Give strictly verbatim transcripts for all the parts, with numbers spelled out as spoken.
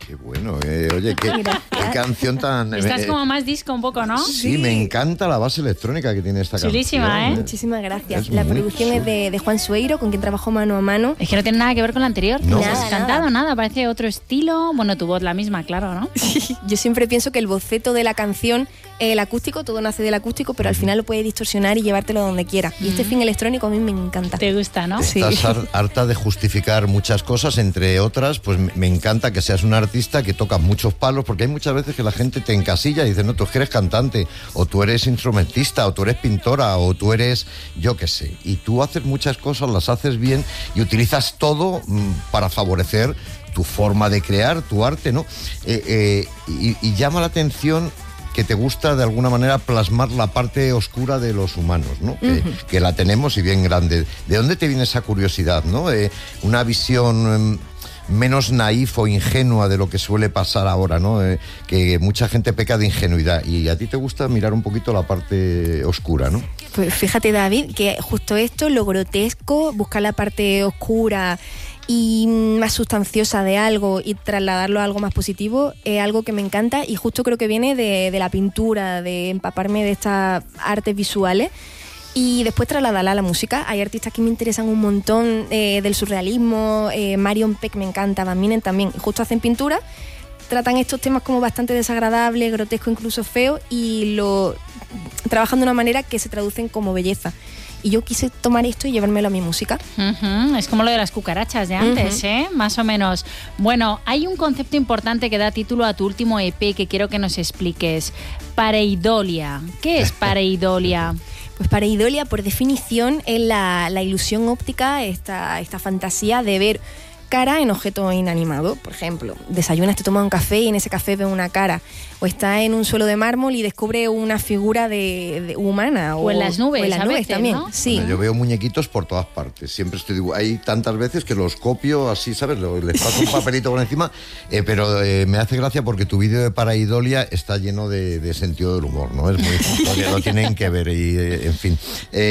Qué bueno, eh, oye, qué, qué canción tan... Estás eh, como más disco un poco, ¿no? Sí, Sí. me encanta la base electrónica que tiene esta Chulísima, canción. ¿eh? Muchísimas gracias. Es La muy producción chula. es de, de Juan Sueiro, con quien trabajó mano a mano. Es que no tiene nada que ver con la anterior. No. No has Nada, cantado nada. nada, parece otro estilo. Bueno, tu voz la misma, claro, ¿no? Yo siempre pienso que el boceto de la canción es el acústico, todo nace del acústico, pero al final lo puedes distorsionar y llevártelo donde quiera. Y este fin electrónico a mí me encanta. Te gusta, ¿no? Sí. Estás har- harta de justificar muchas cosas, entre otras, pues me- me encanta que seas un artista que toca muchos palos, porque hay muchas veces que la gente te encasilla y dice, no, tú es que eres cantante, o tú eres instrumentista, o tú eres pintora, o tú eres, yo qué sé. Y tú haces muchas cosas, las haces bien y utilizas todo mm, para favorecer tu forma de crear, tu arte, ¿no? Eh, eh, y, y llama la atención que te gusta de alguna manera plasmar la parte oscura de los humanos, ¿no? Que, Ujú. que la tenemos y bien grande. ¿De dónde te viene esa curiosidad, no? Eh, una visión eh, menos naif o ingenua de lo que suele pasar ahora, ¿no? Eh, que mucha gente peca de ingenuidad y a ti te gusta mirar un poquito la parte oscura, ¿no? Pues fíjate, David, que justo esto, lo grotesco, buscar la parte oscura y más sustanciosa de algo y trasladarlo a algo más positivo es algo que me encanta y justo creo que viene de, de la pintura, de empaparme de estas artes visuales y después trasladarla a la música. Hay artistas que me interesan un montón eh, del surrealismo, eh, Marion Peck me encanta, Van Minen también, justo hacen pintura, tratan estos temas como bastante desagradables, grotesco, incluso feo y lo trabajan de una manera que se traducen como belleza. Y yo quise tomar esto y llevármelo a mi música. Ujú, es como lo de las cucarachas de antes, Ujú. ¿eh? Más o menos. Bueno, hay un concepto importante que da título a tu último E P que quiero que nos expliques. Pareidolia. ¿Qué es pareidolia? Pues pareidolia, por definición, es la, la ilusión óptica, esta, esta fantasía de ver cara en objeto inanimado. Por ejemplo, desayunas, te tomas un café y en ese café ves una cara. O estás en un suelo de mármol y descubre una figura de, de humana. O en las nubes, o en las a nubes veces, también. ¿no? Sí. Bueno, yo veo muñequitos por todas partes. Siempre estoy digo, hay tantas veces que los copio así, ¿sabes? Lo- Les paso un papelito por encima, eh, pero eh, me hace gracia porque tu vídeo de Pareidolia está lleno de, de sentido del humor, ¿no? Es muy, lo, lo tienen que ver y, eh, en fin.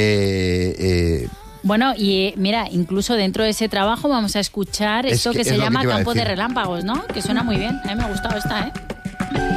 Eh, eh, Bueno, y eh, mira, incluso dentro de ese trabajo vamos a escuchar Es esto que que, es se lo que llama te iba a Campo de decir. Relámpagos, ¿no? Que suena muy bien. A mí me ha gustado esta, ¿eh?